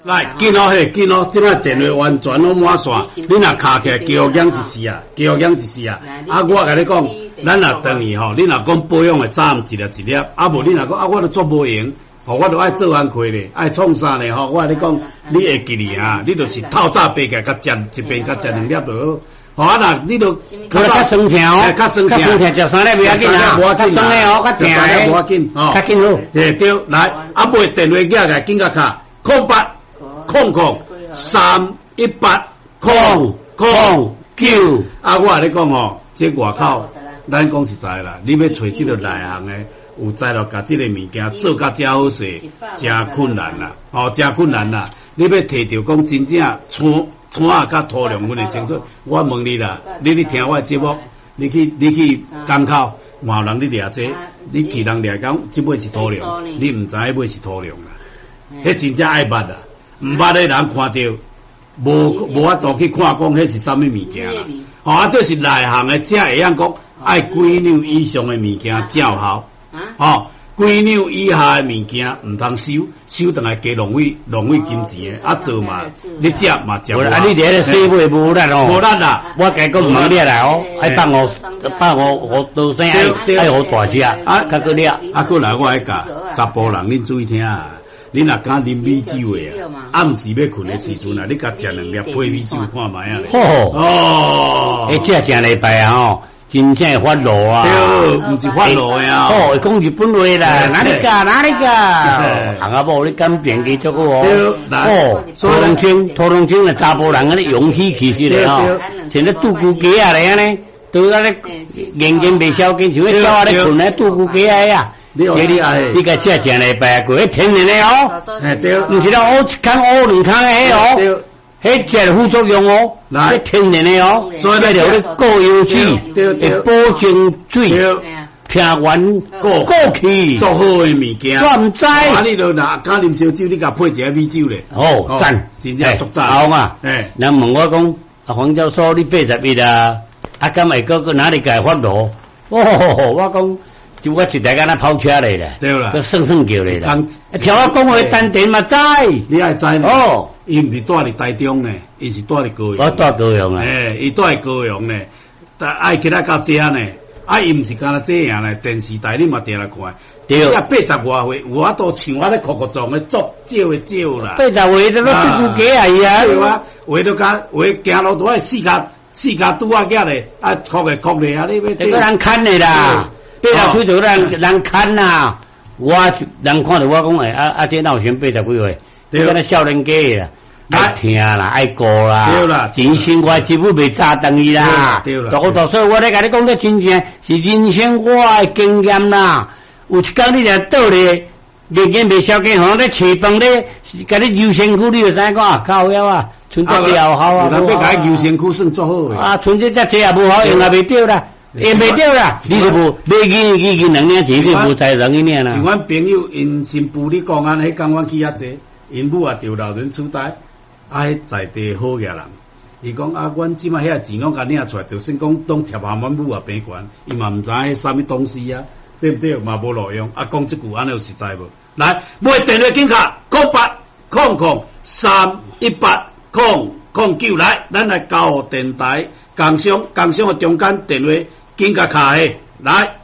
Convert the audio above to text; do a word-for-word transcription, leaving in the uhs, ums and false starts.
来，紧哦嘿，紧哦！即摆电话完全拢满线，你若卡起来，叫我养一世啊，叫我养一世啊！啊，我甲你讲，咱若等于吼，你若讲保养的早一粒一粒，啊无你若讲啊，我都做无用，吼，我都爱做安亏咧，爱创啥咧吼？我甲你讲，你会记哩啊？你就是透早爬起来，甲食一边，甲食两粒就好。好啊啦，你都较较酸痛哦， 较酸痛， 较酸痛，食三粒不要紧啊，较酸的哦，较痛的， 无要紧哦， 较紧好。 对对，来，啊买电话寄来，紧甲卡空八。空空三一八空空九啊！我跟你讲哦，这外口咱讲实在啦，你要找这个内行的，有在咯，甲这个物件做甲真好势，真困难啦，哦，真困难啦！你要摕到讲真正产产啊，甲土壤分得清楚。我问你啦，你去听我的节目，你去你去港口，有人你掠这，你去人掠讲，这尾是土壤，你唔知迄尾是土壤啦，迄真正爱捌啦。唔捌的人看到，无无法度去看讲，迄是啥物物件啦？吼、啊，这是内行的，才会样讲爱几两以上的物件才有效。吼、几两以下的物件唔通收，收等来加浪费浪费金钱的，啊做嘛，你食嘛食。 啊，你伫个洗尾无力哦， 无力啦， 我家讲无力啦哦，爱放我放我我都生爱爱我大只啊，较个力。 啊，过来我爱教查甫人，恁注意听啊。你若敢啉米酒的啊，暗时要困的时阵啊，你甲食两粒配米酒看卖啊。 哦哦，诶，这正礼拜啊吼，真正发热啊。 对，毋是发热呀。 哦，讲日本话啦，哪里个哪里个，行啊无你敢变记足个哦。哦，土龙青土龙青的查甫人啊，咧勇气气势咧吼，像咧杜姑鸡啊咧安尼，都啊咧眼睛未消紧，像咧鸟啊咧困咧杜姑鸡啊呀。你你啊，你个这正礼拜过，迄天然的哦， 哎对， 唔是讲乌一空乌两空的迄哦，迄只副作用哦，迄天然的哦，所以咧就咧过油脂，会保证水，听完过过去， 做好的物件， 我唔知。 啊，你就若敢啉烧酒，你甲配一个米酒咧， 哦，赞， 真正足赞。 好嘛， 哎， 人问我讲，啊，黄教授，你八十一啊，啊，敢会个个哪里解发落？哦，我讲。就我一台敢那跑车嚟啦， 对啦， 都算算叫嚟啦。听我讲话单点嘛知， 你爱知呢？ 哦， 伊唔是住伫台中呢，伊是住伫高雄。 我住高雄啊。 诶，伊住喺高雄呢，但爱起来到遮呢，啊，伊唔是干那这样呢，电视台你嘛定来看。对。啊，八十外岁，有法度像我咧酷酷撞咧作少的少啦。 八十岁都都拄拄假啊伊啊。 对啊，话都讲话行路都爱四脚四脚拄啊脚咧，啊酷个酷咧啊，你要。 这个人看的啦。八十岁就人人看呐，我人看到我讲诶，啊啊，这闹选八十几岁，这个那少年家啦，爱听啦，爱过啦， 对啦， 人生活基本未差等于啦， 对啦， 大多数我咧甲你讲，这真正是人生活诶经验啦。有一天你若倒咧，眼睛未消紧，好咧吃饭咧，甲你游身躯，你就知讲啊，靠腰啊，存这了好啊， 人要甲游身躯算做好诶， 啊，存这只车也无好用，也未对啦。也袂对啦，你都无买几几几两两钱，你无才人一领啦。 像阮朋友因新妇你讲安，迄讲阮去遐坐，因母啊着老人痴呆，啊迄在地好嘢人，伊讲啊，阮即摆遐钱拢甲领出来，就算讲当贴下阮母啊病悬，伊嘛毋知迄啥物东西啊，对不对？嘛无路用，啊讲即句安尼有实在无？来，买电话紧卡，空八空空三一八空空九来，咱来交互电台工商工商嘅中间电话。紧甲卡下来。